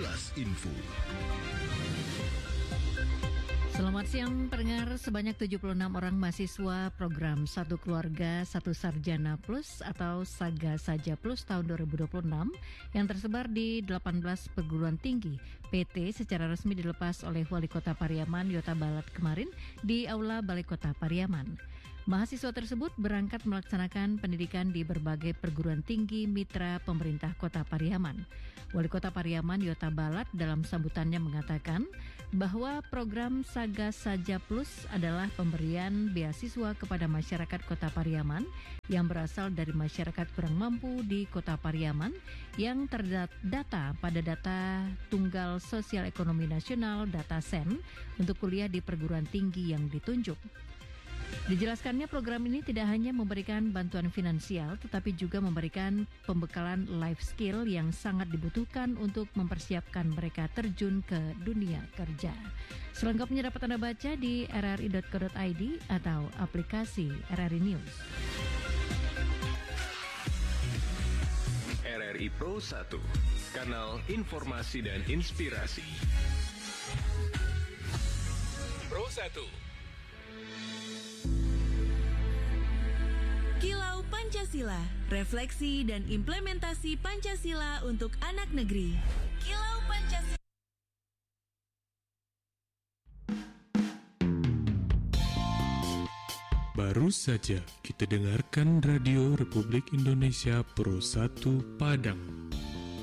Kilas Info. Selamat siang pendengar, sebanyak 76 orang mahasiswa program Satu Keluarga Satu Sarjana Plus atau Saga Saja Plus tahun 2026 yang tersebar di 18 perguruan tinggi PT secara resmi dilepas oleh Wali Kota Pariaman Yota Balat kemarin di Aula Balai Kota Pariaman. Mahasiswa tersebut berangkat melaksanakan pendidikan di berbagai perguruan tinggi mitra pemerintah Kota Pariaman. Wali Kota Pariaman Yota Balat dalam sambutannya mengatakan bahwa program Saga Saja Plus adalah pemberian beasiswa kepada masyarakat Kota Pariaman yang berasal dari masyarakat kurang mampu di Kota Pariaman yang terdata pada data Tunggal Sosial Ekonomi Nasional data SEN untuk kuliah di perguruan tinggi yang ditunjuk. Dijelaskannya program ini tidak hanya memberikan bantuan finansial tetapi juga memberikan pembekalan life skill yang sangat dibutuhkan untuk mempersiapkan mereka terjun ke dunia kerja. Selengkapnya dapat Anda baca di rri.co.id atau aplikasi RRI News. RRI Pro 1, kanal informasi dan inspirasi. Pro 1. Kilau Pancasila, refleksi dan implementasi Pancasila untuk anak negeri. Kilau Pancasila. Baru saja kita dengarkan Radio Republik Indonesia Pro 1 Padang.